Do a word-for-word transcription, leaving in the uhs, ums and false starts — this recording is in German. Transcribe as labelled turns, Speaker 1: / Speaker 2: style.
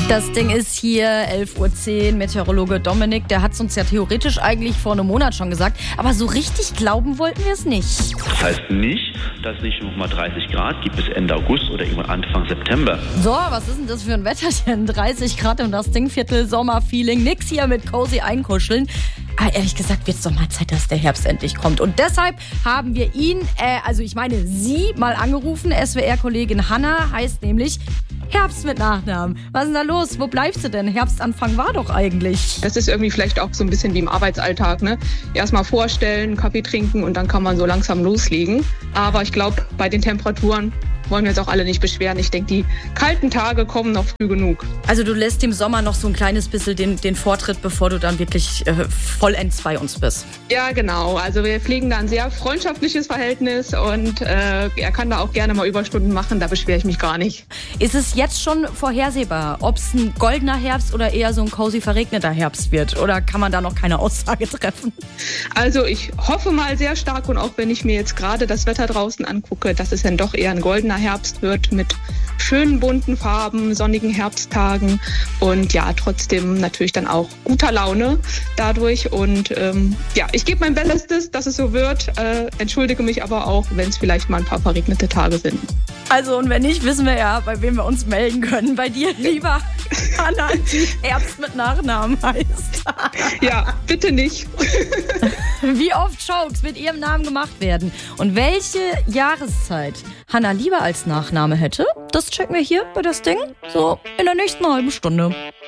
Speaker 1: Das Ding ist hier, elf Uhr zehn, Meteorologe Dominik, der hat es uns ja theoretisch eigentlich vor einem Monat schon gesagt, aber so richtig glauben wollten wir es nicht.
Speaker 2: Das heißt nicht, dass es nicht nochmal dreißig Grad gibt bis Ende August oder irgendwann Anfang September.
Speaker 1: So, was ist denn das für ein Wetterchen? dreißig Grad im das Dingviertel, Sommerfeeling, nix hier mit cozy einkuscheln. Aber ehrlich gesagt wird es doch mal Zeit, dass der Herbst endlich kommt. Und deshalb haben wir ihn, äh, also ich meine sie, mal angerufen. S W R-Kollegin Hanna heißt nämlich Herbst mit Nachnamen. Was ist denn da los? Wo bleibst du denn? Herbstanfang war doch eigentlich.
Speaker 3: Das ist irgendwie vielleicht auch so ein bisschen wie im Arbeitsalltag, ne? Erstmal vorstellen, Kaffee trinken und dann kann man so langsam loslegen. Aber ich glaube, bei den Temperaturen wollen wir uns auch alle nicht beschweren. Ich denke, die kalten Tage kommen noch früh genug.
Speaker 1: Also du lässt dem Sommer noch so ein kleines bisschen den, den Vortritt, bevor du dann wirklich äh, vollends bei uns bist.
Speaker 3: Ja, genau. Also wir pflegen da ein sehr freundschaftliches Verhältnis und äh, er kann da auch gerne mal Überstunden machen. Da beschwere ich mich gar nicht.
Speaker 1: Ist es jetzt schon vorhersehbar, ob es ein goldener Herbst oder eher so ein cozy verregneter Herbst wird? Oder kann man da noch keine Aussage treffen?
Speaker 3: Also ich hoffe mal sehr stark und auch wenn ich mir jetzt gerade das Wetter draußen angucke, dass es dann doch eher ein goldener Herbst wird mit schönen bunten Farben, sonnigen Herbsttagen und ja, trotzdem natürlich dann auch guter Laune dadurch. Und ähm, ja, ich gebe mein Bestes, dass es so wird, äh, entschuldige mich aber auch, wenn es vielleicht mal ein paar verregnete Tage sind.
Speaker 1: Also und wenn nicht, wissen wir ja, bei wem wir uns melden können. Bei dir, lieber Hanna, die Herbst mit Nachnamen heißt.
Speaker 3: Ja, bitte nicht.
Speaker 1: Wie oft Jokes mit ihrem Namen gemacht werden und welche Jahreszeit Hanna lieber als Nachname hätte, das checken wir hier bei das Ding so in der nächsten halben Stunde.